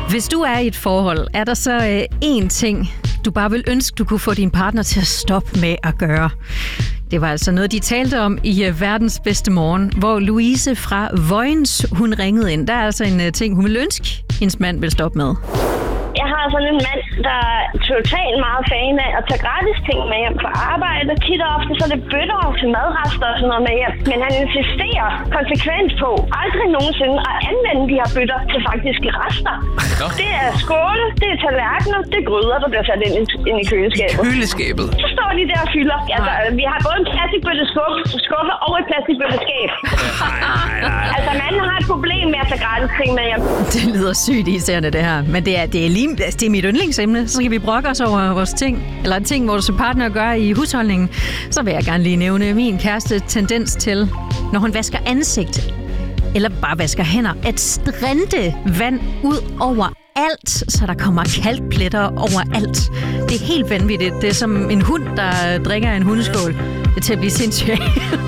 Hvis du er i et forhold, er der så én ting, du bare vil ønske, du kunne få din partner til at stoppe med at gøre? Det var altså noget, de talte om i Verdens Bedste Morgen, hvor Louise fra Vojens, hun ringede ind. Der er altså en ting, hun vil ønske, hendes mand vil stoppe med. Jeg har sådan en mand, der er totalt meget fan af at tage gratis ting med hjem fra arbejde. Tit og ofte så er det bøtter til madrester og sådan noget med hjem. Men han insisterer konsekvent på aldrig nogensinde at anvende de her bøtter til faktiske rester. Ja. Det er skåle, det er tallerkener, det er gryder, der bliver sat ind i køleskabet. Så står de der og fylder. Altså, vi har både en plastikbøtte skuffe og et plastikbøtte skab. Altså, manden har et problem med at tage gratis ting med hjem. Det lyder sygt irriterende, det her. Men det er mit yndlingsemne. Så skal vi brokke os over vores ting, eller en ting, vores partner gør i husholdningen. Så vil jeg gerne lige nævne min kæreste tendens til, når hun vasker ansigt, eller bare vasker hænder, at strente vand ud over alt, så der kommer kalkpletter over alt. Det er helt vanvittigt. Det er som en hund, der drikker en hundeskål. Det er til at blive sindssygt.